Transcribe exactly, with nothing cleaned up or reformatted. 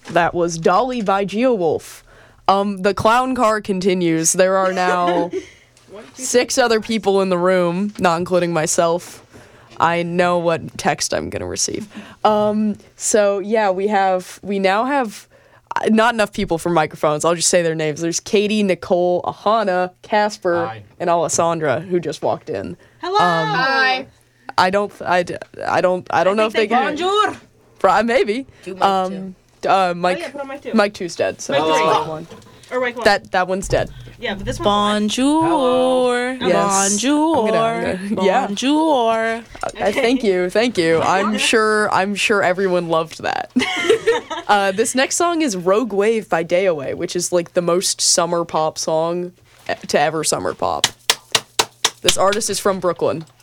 That was Dolly by Geowolf. Um, the clown car continues. There are now six other people in the room, not including myself. I know what text I'm gonna receive. Um, so yeah, we have, we now have uh, not enough people for microphones. I'll just say their names. There's Katie, Nicole, Ahana, Casper, Hi. and Alessandra, who just walked in. Hello. Um, Hi. I don't, I, d- I don't, I don't know if they can. Bonjour. Pro- maybe. Do mic Um, uh, Mike, Oh, yeah, put on mic two. Mike two's dead, so Mic that's three. Mike one. Or wait, one. That that one's dead. Yeah, but this one's alive. Bonjour. Yes. Bonjour. I'm gonna- I'm gonna- yeah. Bonjour. Uh, thank you, thank you. I'm sure, I'm sure everyone loved that. uh, this next song is "Rogue Wave" by Day Away, which is like the most summer pop song e- to ever summer pop. This artist is from Brooklyn.